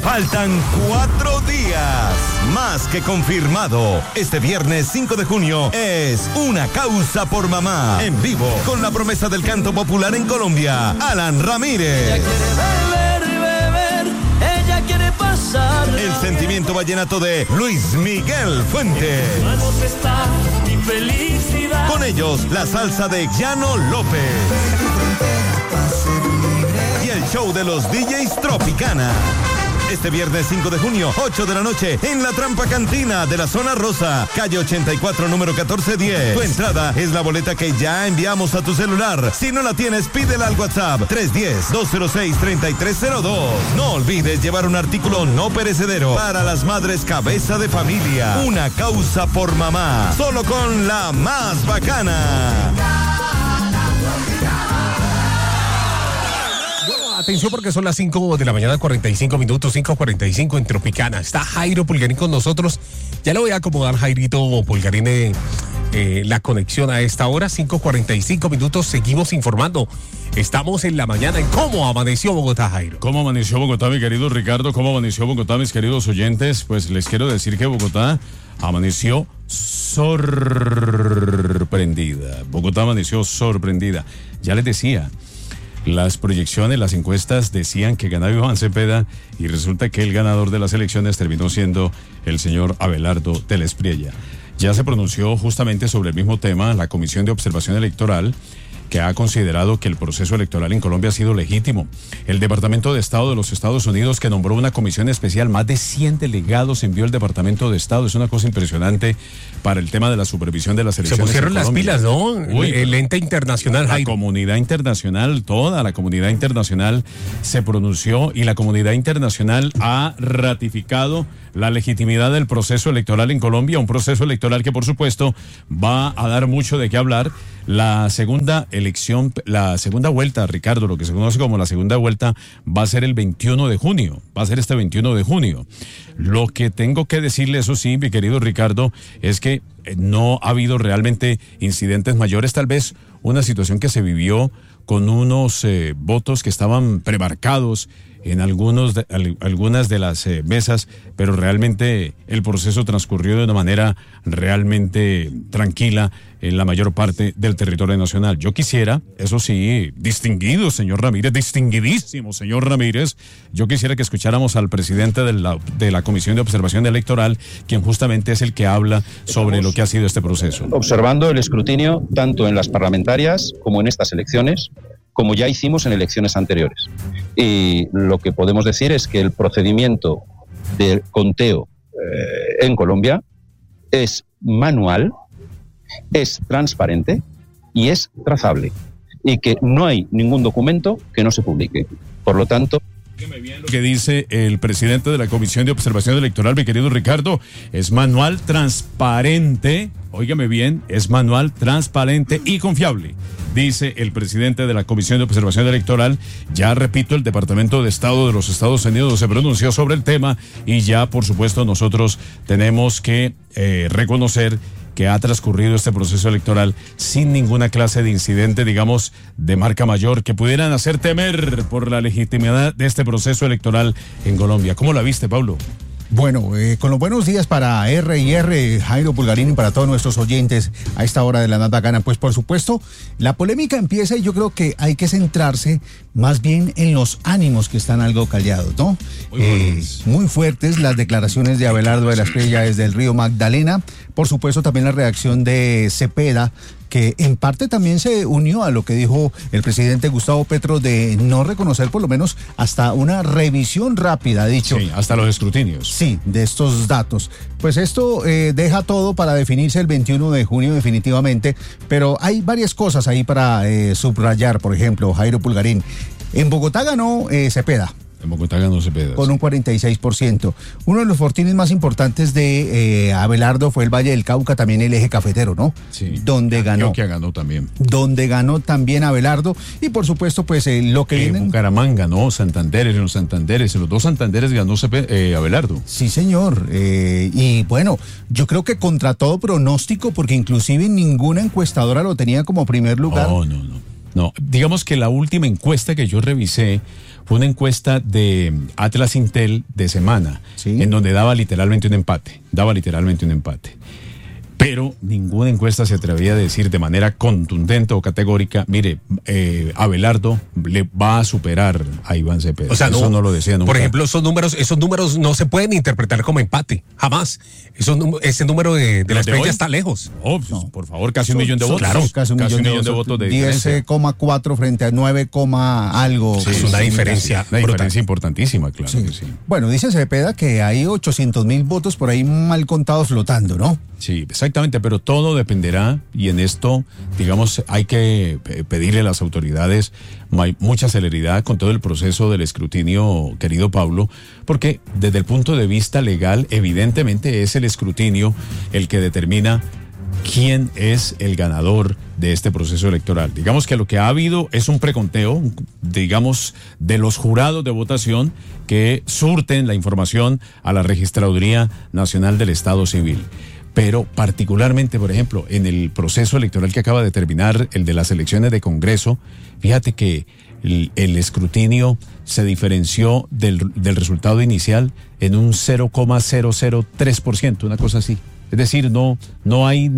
Faltan 4 días. Más que confirmado. Este viernes 5 de junio es Una Causa por Mamá. En vivo, con la promesa del canto popular en Colombia, Alan Ramírez. Ella quiere beber, ella quiere pasar. El sentimiento vallenato de Luis Miguel Fuentes. Mi felicidad. Con ellos, la salsa de Llano López. Y el show de los DJs Tropicana. Este viernes 5 de junio, 8 de la noche, en la Trampa Cantina de la Zona Rosa, calle 84, número 1410. Tu entrada es la boleta que ya enviamos a tu celular. Si no la tienes, pídela al WhatsApp 310-206-3302. No olvides llevar un artículo no perecedero para las madres cabeza de familia. Una Causa por Mamá, solo con la más bacana. Atención porque son las 5 de la mañana, 45 minutos, 5:45 en Tropicana. Está Jairo Pulgarín con nosotros. Ya le voy a acomodar, Jairito Pulgarín, la conexión a esta hora, 5:45 minutos. Seguimos informando. Estamos en la mañana. ¿Cómo amaneció Bogotá, Jairo? ¿Cómo amaneció Bogotá, mi querido Ricardo? ¿Cómo amaneció Bogotá, mis queridos oyentes? Pues les quiero decir que Bogotá amaneció sorprendida. Bogotá amaneció sorprendida. Ya les decía, las proyecciones, las encuestas decían que ganaba Iván Cepeda y resulta que el ganador de las elecciones terminó siendo el señor Abelardo del Espriella. Ya se pronunció justamente sobre el mismo tema la Comisión de Observación Electoral, que ha considerado que el proceso electoral en Colombia ha sido legítimo. El Departamento de Estado de los Estados Unidos, que nombró una comisión especial, más de 100 delegados envió el Departamento de Estado. Es una cosa impresionante para el tema de la supervisión de las elecciones. Se pusieron las pilas, ¿no? El ente internacional, Jairo. La comunidad internacional, toda la comunidad internacional se pronunció y la comunidad internacional ha ratificado la legitimidad del proceso electoral en Colombia, un proceso electoral que por supuesto va a dar mucho de qué hablar. La segunda elección, la segunda vuelta, Ricardo, lo que se conoce como la segunda vuelta, va a ser el 21 de junio, va a ser este 21 de junio. Lo que tengo que decirle, eso sí, mi querido Ricardo, es que no ha habido realmente incidentes mayores, tal vez una situación que se vivió con unos votos que estaban premarcados en algunas de las mesas, pero realmente el proceso transcurrió de una manera realmente tranquila en la mayor parte del territorio nacional. Yo quisiera, eso sí, distinguido señor Ramírez, distinguidísimo señor Ramírez, yo quisiera que escucháramos al presidente de la Comisión de Observación Electoral, quien justamente es el que habla sobre lo que ha sido este proceso. Observando el escrutinio tanto en las parlamentarias como en estas elecciones, como ya hicimos en elecciones anteriores. Y lo que podemos decir es que el procedimiento de conteo en Colombia es manual, es transparente y es trazable. Y que no hay ningún documento que no se publique. Por lo tanto, lo que dice el presidente de la Comisión de Observación Electoral, mi querido Ricardo, es manual, transparente, óigame bien, es manual, transparente y confiable. Dice el presidente de la Comisión de Observación Electoral. Ya repito, el Departamento de Estado de los Estados Unidos se pronunció sobre el tema y ya, por supuesto, nosotros tenemos que reconocer que ha transcurrido este proceso electoral sin ninguna clase de incidente, digamos, de marca mayor, que pudieran hacer temer por la legitimidad de este proceso electoral en Colombia. ¿Cómo la viste, Pablo? Bueno, con los buenos días para R&R, Jairo Pulgarín, y para todos nuestros oyentes a esta hora de la nada gana. Pues por supuesto, la polémica empieza y yo creo que hay que centrarse más bien en los ánimos que están algo callados, ¿no? Muy fuertes las declaraciones de Abelardo de la Espriella desde el río Magdalena. Por supuesto, también la reacción de Cepeda, que en parte también se unió a lo que dijo el presidente Gustavo Petro de no reconocer por lo menos hasta una revisión rápida, ha dicho. Sí, hasta los escrutinios. Sí, de estos datos. Pues esto deja todo para definirse el 21 de junio definitivamente, pero hay varias cosas ahí para subrayar. Por ejemplo, Jairo Pulgarín, en Bogotá ganó Cepeda. En Bogotá ganó Cepeda. Con un 46%. Uno de los fortines más importantes de Abelardo fue el Valle del Cauca, también el eje cafetero, ¿no? Sí. Donde ganó. Creo que ganó también. Donde ganó también Abelardo. Y por supuesto, pues lo que viene. Bucaramanga ganó, Santanderes, en los dos Santanderes ganó Abelardo. Sí, señor. Y bueno, yo creo que contra todo pronóstico, porque inclusive ninguna encuestadora lo tenía como primer lugar. No, digamos que la última encuesta que yo revisé fue una encuesta de Atlas Intel de semana, Sí. en donde daba literalmente un empate. Pero ninguna encuesta se atrevía a decir de manera contundente o categórica, mire, Abelardo le va a superar a Iván Cepeda. O sea, eso no lo decía nunca. Por ejemplo, esos números no se pueden interpretar como empate, jamás. Ese número de la estrella hoy? está lejos. Oh, pues, por favor, casi un millón de votos. claro, casi un millón de votos de diferencia. 10,4 frente a 9, algo. Sí, es una diferencia Una brutal. diferencia importantísima, claro Sí. que sí. Bueno, dice Cepeda que hay 800.000 votos por ahí mal contados flotando, ¿no? Sí, exactamente, pero todo dependerá y en esto, digamos, hay que pedirle a las autoridades mucha celeridad con todo el proceso del escrutinio, querido Pablo, porque desde el punto de vista legal, evidentemente es el escrutinio el que determina quién es el ganador de este proceso electoral. Digamos que lo que ha habido es un preconteo, digamos, de los jurados de votación que surten la información a la Registraduría Nacional del Estado Civil. Pero particularmente, por ejemplo, en el proceso electoral que acaba de terminar, el de las elecciones de Congreso, fíjate que el escrutinio se diferenció del resultado inicial en un 0,003%, una cosa así. Es decir, no hay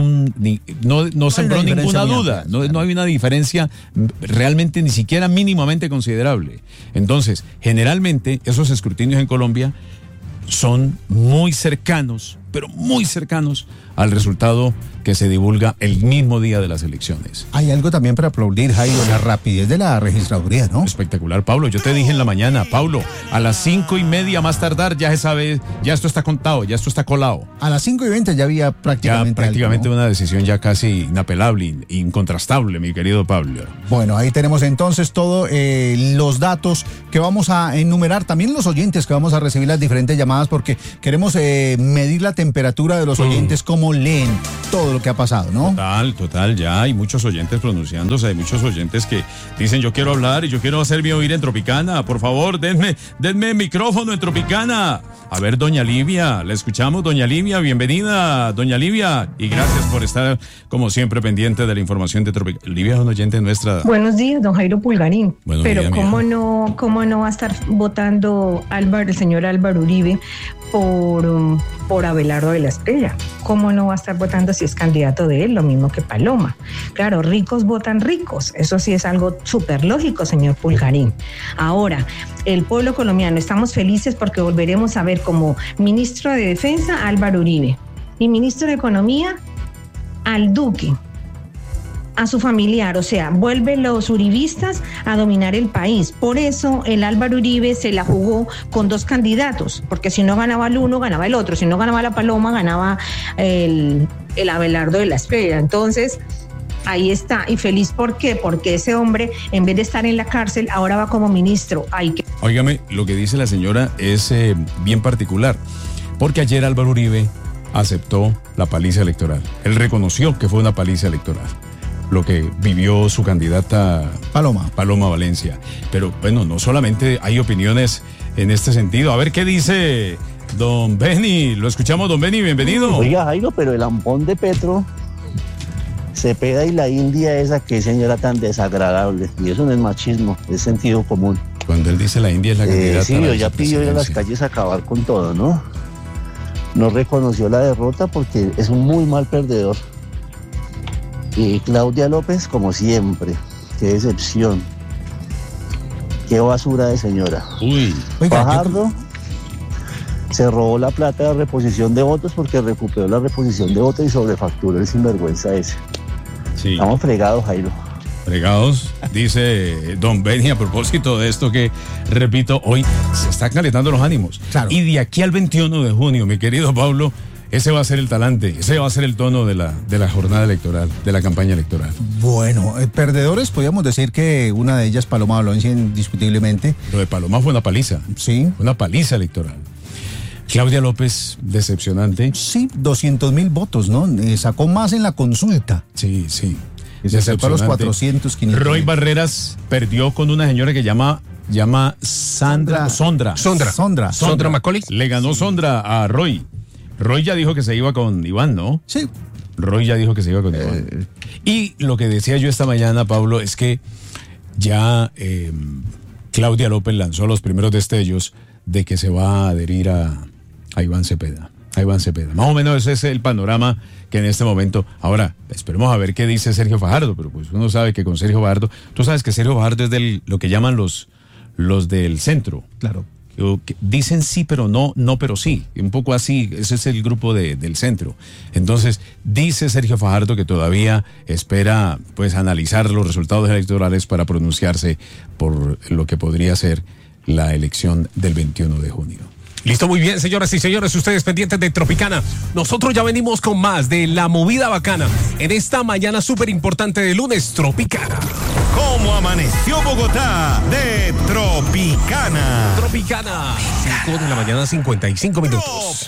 no sembró hay ninguna diferencia duda, no hay una diferencia realmente ni siquiera mínimamente considerable. Entonces, generalmente esos escrutinios en Colombia son muy cercanos, pero muy cercanos al resultado que se divulga el mismo día de las elecciones. Hay algo también para aplaudir, Jairo, la rapidez de la registraduría, ¿no? Espectacular, Pablo. Yo te dije en la mañana, Pablo, a las 5:30 más tardar ya se sabe, ya esto está contado, ya esto está colado. A las 5:20 ya había prácticamente algo, ¿no? Una decisión ya casi inapelable, incontrastable, mi querido Pablo. Bueno, ahí tenemos entonces todos los datos que vamos a enumerar, también los oyentes que vamos a recibir las diferentes llamadas, porque queremos medir la temperatura de los oyentes, cómo leen todo lo que ha pasado, ¿no? Total, ya hay muchos oyentes pronunciándose, hay muchos oyentes que dicen yo quiero hablar y yo quiero hacerme oír en Tropicana, por favor, denme micrófono en Tropicana. A ver, doña Livia, la escuchamos, doña Livia, bienvenida, doña Livia, y gracias por estar como siempre pendiente de la información de Tropicana. Livia es una oyente nuestra. Buenos días, don Jairo Pulgarín. Buenos Pero días, cómo no va a estar votando el señor Álvaro Uribe por Abelardo de la Estrella. ¿Cómo no va a estar votando si es candidato de él? Lo mismo que Paloma. Claro, ricos votan ricos. Eso sí es algo súper lógico, señor Pulgarín. Ahora, el pueblo colombiano, estamos felices porque volveremos a ver como ministro de Defensa Álvaro Uribe y ministro de Economía al Duque, a su familiar, o sea, vuelven los uribistas a dominar el país. Por eso el Álvaro Uribe se la jugó con dos candidatos, porque si no ganaba el uno, ganaba el otro, si no ganaba la Paloma, ganaba el Abelardo de la Estrella. Entonces, ahí está, y feliz, ¿por qué? Porque ese hombre, en vez de estar en la cárcel, ahora va como ministro. Óigame, lo que dice la señora es bien particular, porque ayer Álvaro Uribe aceptó la paliza electoral. Él reconoció que fue una paliza electoral lo que vivió su candidata Paloma Valencia. Pero bueno, no solamente hay opiniones en este sentido. A ver qué dice don Benny. Lo escuchamos, don Benny, bienvenido. Oiga, Jairo, pero el ampón de Petro, Cepeda y la India esa, qué señora tan desagradable. Y eso no es machismo, es sentido común. Cuando él dice la India es la candidata. Sí, ya pidió ir a las calles a acabar con todo, ¿no? No reconoció la derrota porque es un muy mal perdedor. Y Claudia López, como siempre, qué decepción, qué basura de señora. Uy. Fajardo se robó la plata de reposición de votos porque recuperó la reposición de votos y sobrefacturó el sinvergüenza ese. Sí. Estamos fregados, Jairo. Fregados, dice don Benny, a propósito de esto que, repito, hoy se están calentando los ánimos. Claro. Y de aquí al 21 de junio, mi querido Pablo, ese va a ser el talante, ese va a ser el tono de la jornada electoral, de la campaña electoral. Bueno, perdedores, podríamos decir que una de ellas, Paloma Valencia, indiscutiblemente. Lo de Paloma fue una paliza. Sí. Una paliza electoral. Claudia López, decepcionante. Sí, 200.000 votos, ¿no? Sacó más en la consulta. Sí. Se acercó a los 400, 500. Roy Barreras perdió con una señora que llama Sondra Macaulay. Le ganó Sondra a Roy. Roy ya dijo que se iba con Iván, ¿no? Sí. Roy ya dijo que se iba con Iván. Y lo que decía yo esta mañana, Pablo, es que ya Claudia López lanzó los primeros destellos de que se va a adherir a Iván Cepeda. Más o menos ese es el panorama que en este momento. Ahora, esperemos a ver qué dice Sergio Fajardo, pero pues uno sabe que con Sergio Fajardo, tú sabes que Sergio Fajardo es lo que llaman los del centro. Claro. Que dicen sí, pero no pero sí. Un poco así, ese es el grupo del centro. Entonces, dice Sergio Fajardo que todavía espera pues analizar los resultados electorales para pronunciarse por lo que podría ser la elección del 21 de junio. Listo, muy bien, señoras y señores, ustedes pendientes de Tropicana. Nosotros ya venimos con más de la movida bacana en esta mañana súper importante de lunes, Tropicana. ¿Cómo amaneció Bogotá? De Tropicana. Tropicana, 5 de la mañana, 55 minutos.